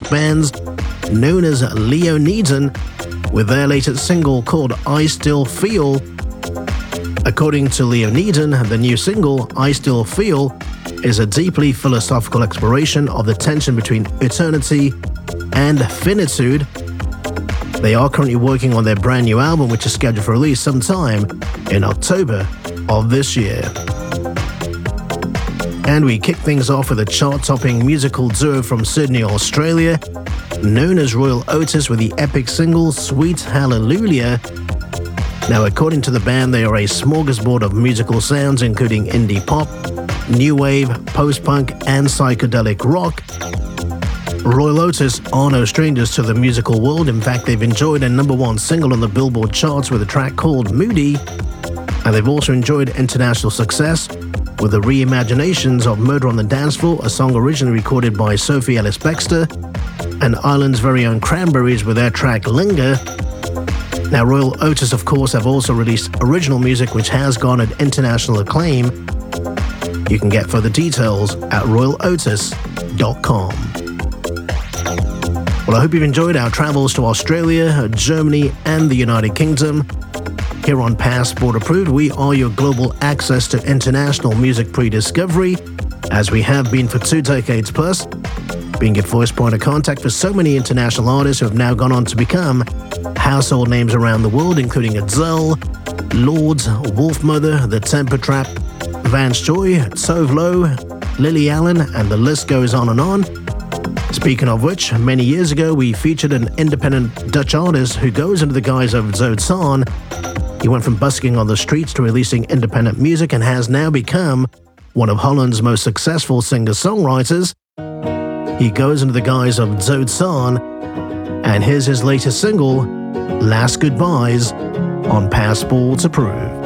bands known as Leoniden with their latest single called I Still Feel. According to Leoniden, the new single, I Still Feel, is a deeply philosophical exploration of the tension between eternity and finitude. They are currently working on their brand new album, which is scheduled for release sometime in October of this year. And we kick things off with a chart-topping musical duo from Sydney, Australia, known as Royal Otis with the epic single Sweet Hallelujah. Now, according to the band, they are a smorgasbord of musical sounds, including indie pop, new wave, post-punk, and psychedelic rock. Royal Otis are no strangers to the musical world. In fact, they've enjoyed a #1 single on the Billboard charts with a track called Moody, and they've also enjoyed international success with the reimaginations of Murder on the Dance Floor, a song originally recorded by Sophie Ellis-Bextor, and Ireland's very own Cranberries with their track Linger. Now, Royal Otis, of course, have also released original music which has garnered international acclaim. You can get further details at royalotis.com. Well, I hope you've enjoyed our travels to Australia, Germany, and the United Kingdom. Here on Passport Approved, we are your global access to international music pre-discovery, as we have been for 2 decades plus, being your voice point of contact for so many international artists who have now gone on to become household names around the world, including Adele, Lords, Wolfmother, The Temper Trap, Vance Joy, Tove Lo, Lily Allen, and the list goes on and on. Speaking of which, many years ago we featured an independent Dutch artist who goes under the guise of Zoet Saan. He went from busking on the streets to releasing independent music and has now become one of Holland's most successful singer-songwriters. He goes under the guise of Zoet Saan, and here's his latest single, Last Goodbyes, on Passport Approved.